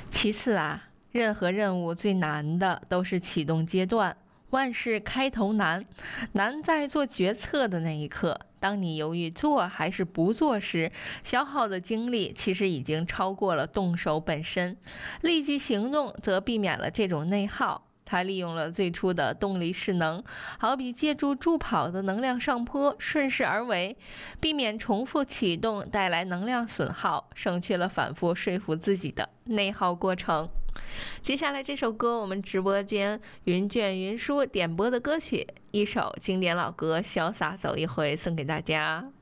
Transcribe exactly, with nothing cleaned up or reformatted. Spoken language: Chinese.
其次啊，任何任务最难的都是启动阶段，万事开头难，难在做决策的那一刻。当你犹豫做还是不做时，消耗的精力其实已经超过了动手本身。立即行动则避免了这种内耗。它利用了最初的动力势能，好比借助助跑的能量上坡，顺势而为，避免重复启动带来能量损耗，省去了反复说服自己的内耗过程。接下来这首歌，我们直播间云卷云舒点播的歌曲，一首经典老歌《潇洒走一回》送给大家。